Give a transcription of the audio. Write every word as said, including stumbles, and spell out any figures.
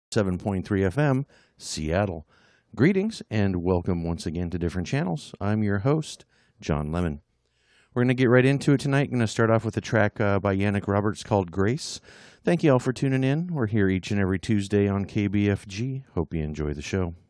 seven point three F M, Seattle. Greetings and welcome once again to Different Channels. I'm your host, John Lemon. We're going to get right into it tonight. Going to start off with a track uh, by Yannick Roberts called Grace. Thank you all for tuning in. We're here each and every Tuesday on K B F G. Hope you enjoy the show.